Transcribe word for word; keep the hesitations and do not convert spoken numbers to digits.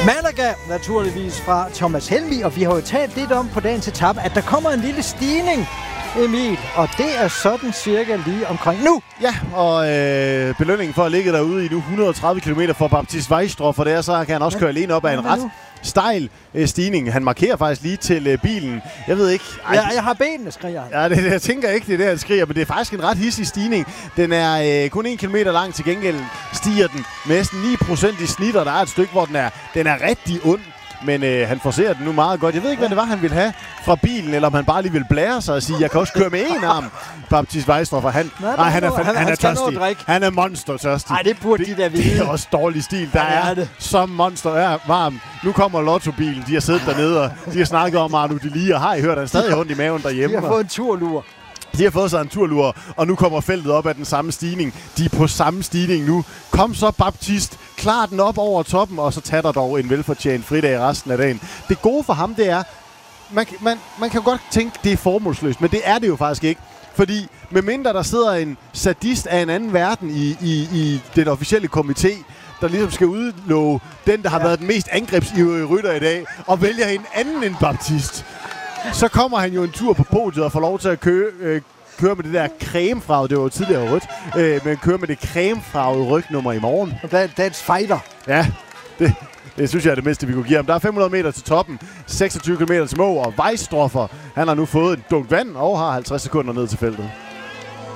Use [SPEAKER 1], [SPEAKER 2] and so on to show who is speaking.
[SPEAKER 1] Malaga, naturligvis fra Thomas Helmig, og vi har jo talt lidt om på dagens etape, at der kommer en lille stigning, Emil, og det er sådan cirka lige omkring nu.
[SPEAKER 2] Ja, og øh, belønningen for at ligge derude i nu et hundrede og tredive kilometer for Baptiste Weistrop, for der så kan han også køre alene op ad en ret stejl øh, stigning. Han markerer faktisk lige til øh, bilen. Jeg ved ikke...
[SPEAKER 1] Ej, ja, jeg har benene, skriger han.
[SPEAKER 2] Ja, det, jeg tænker ikke, det er det, han skriger, men det er faktisk en ret hissig stigning. Den er øh, kun en kilometer lang, til gengæld stiger den med næsten ni procent i snit, og der er et stykke, hvor den er, den er rigtig ond. Men øh, han forcerer den nu meget godt. Jeg ved ikke, hvad det var, han ville have fra bilen, eller om han bare lige ville blære sig og sige, jeg kan også køre med en arm, Baptiste Weistrop. Han,
[SPEAKER 1] nej,
[SPEAKER 2] nej, han er, han, han, han er tørstig.
[SPEAKER 1] Han
[SPEAKER 2] er monster-tørstig.
[SPEAKER 1] Nej, det burde
[SPEAKER 2] det,
[SPEAKER 1] de da vide.
[SPEAKER 2] Det er også dårlig stil. Der ja, er, er som monster er varm. Nu kommer Lotto-bilen. De har siddet dernede, og de har snakket om Arnaud Delis, og har I hørt, han stadig ondt i maven derhjemme.
[SPEAKER 1] De har fået en turlur.
[SPEAKER 2] De har fået sig en turlur, og nu kommer feltet op af den samme stigning. De er på samme stigning nu. Kom så, Baptiste. Klar den op over toppen, og så tager der dog en velfortjent fridag resten af dagen. Det gode for ham, det er, man, man, man kan jo godt tænke, det er formålsløst, men det er det jo faktisk ikke. Fordi medmindre der sidder en sadist af en anden verden i, i, i den officielle komité, der ligesom skal udlove den, der har ja. været den mest angrebsivrige rytter i dag, og vælger en anden end Baptiste, så kommer han jo en tur på podiet og får lov til at køre, øh, køre med det der cremefarvede, det var jo tidligere rødt, øh, men køre med det cremefarvede rygnummer i morgen.
[SPEAKER 1] That, that's fighter.
[SPEAKER 2] Ja, det, det synes jeg er det mindste, vi kunne give ham. Der er fem hundrede meter til toppen, seksogtyve kilometer til mål, og Weistrop, han har nu fået en dunk vand og har halvtreds sekunder ned til feltet.